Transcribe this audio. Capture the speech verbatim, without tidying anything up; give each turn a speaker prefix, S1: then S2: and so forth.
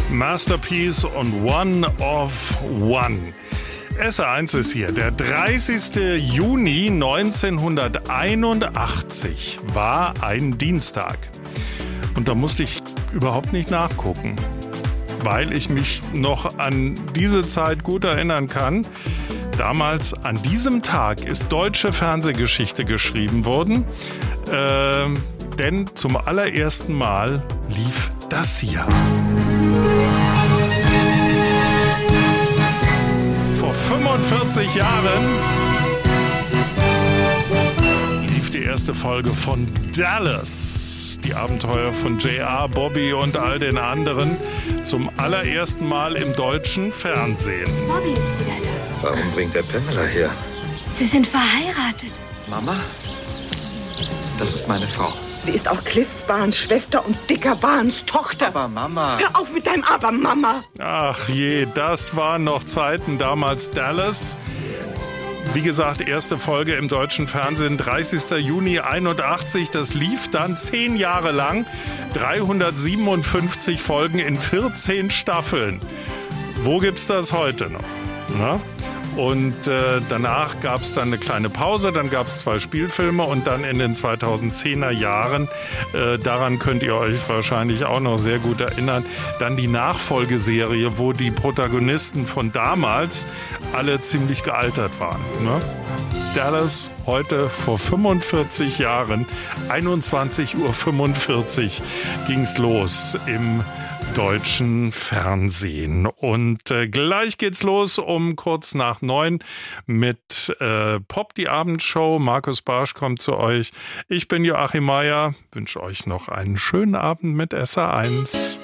S1: Masterpiece und One of One. S R eins ist hier. Der dreißigster Juni neunzehnhunderteinundachtzig war ein Dienstag. Und da musste ich überhaupt nicht nachgucken, weil ich mich noch an diese Zeit gut erinnern kann. Damals, an diesem Tag, ist deutsche Fernsehgeschichte geschrieben worden. Äh, denn zum allerersten Mal lief das hier. Vor fünfundvierzig Jahren lief die erste Folge von Dallas. Die Abenteuer von J R, Bobby und all den anderen zum allerersten Mal im deutschen Fernsehen.
S2: Bobby ist wieder da.
S3: Warum bringt er Pamela her?
S2: Sie sind verheiratet.
S4: Mama? Das ist meine Frau.
S5: Sie ist auch Cliff Barnes Schwester und Dicker Barnes Tochter.
S4: Aber Mama...
S5: Hör auf mit deinem Aber, Mama.
S1: Ach je, das waren noch Zeiten damals. Dallas. Wie gesagt, erste Folge im deutschen Fernsehen, dreißigster Juni einundachtzig. Das lief dann zehn Jahre lang. dreihundertsiebenundfünfzig Folgen in vierzehn Staffeln. Wo gibt's das heute noch? Na? Und äh, danach gab es dann eine kleine Pause, dann gab es zwei Spielfilme und dann in den zweitausendzehner Jahren, äh, daran könnt ihr euch wahrscheinlich auch noch sehr gut erinnern, dann die Nachfolgeserie, wo die Protagonisten von damals alle ziemlich gealtert waren. Ne? Dallas heute vor fünfundvierzig Jahren, einundzwanzig Uhr fünfundvierzig ging's los im deutschen Fernsehen. Und äh, gleich geht's los um kurz nach neun mit äh, Pop, die Abendshow. Markus Barsch kommt zu euch. Ich bin Joachim Meier, wünsche euch noch einen schönen Abend mit S R eins.